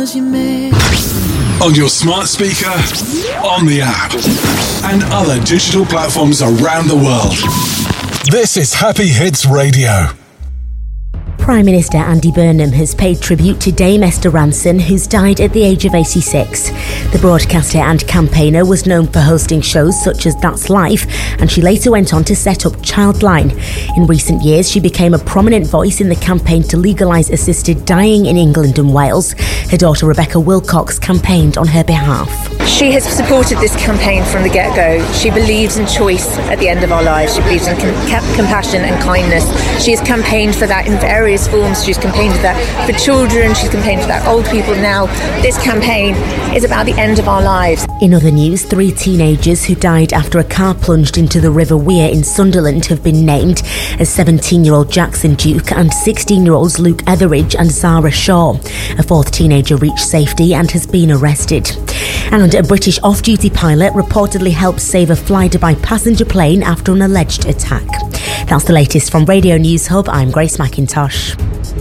On your smart speaker, on the app, and other digital platforms around the world. This is Happy Hits Radio. Prime Minister Andy Burnham has paid tribute to Dame Esther Rantzen, who's died at the age of 86. The broadcaster and campaigner was known for hosting shows such as That's Life, and she later went on to set up Childline. In recent years, she became a prominent voice in the campaign to legalise assisted dying in England and Wales. Her daughter Rebecca Wilcox campaigned on her behalf. She has supported this campaign from the get-go. She believes in choice at the end of our lives. She believes in compassion and kindness. She has campaigned for that in various forms. She's campaigned for that for children. She's campaigned for that old people. Now, this campaign is about the end of our lives. In other news, 3 teenagers who died after a car plunged into the River Wear in Sunderland have been named as 17-year-old Jackson Duke and 16-year-olds Luke Etheridge and Zara Shaw. A 4th teenager reached safety and has been arrested. And a British off-duty pilot reportedly helped save a Fly-Dubai passenger plane after an alleged attack. That's the latest from Radio News Hub. I'm Grace McIntosh.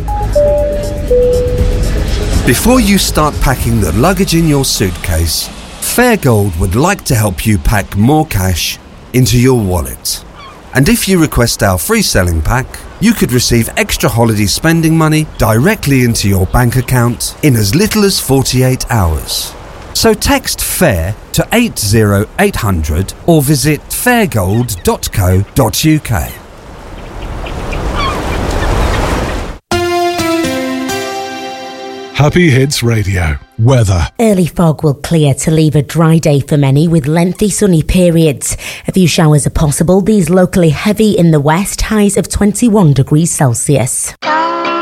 Before you start packing the luggage in your suitcase, Fairgold would like to help you pack more cash into your wallet. And if you request our free selling pack, you could receive extra holiday spending money directly into your bank account in as little as 48 hours. So text FAIR to 80800 or visit fairgold.co.uk. Happy Hits Radio. Weather. Early fog will clear to leave a dry day for many with lengthy sunny periods. A few showers are possible, these locally heavy in the west, highs of 21 degrees Celsius.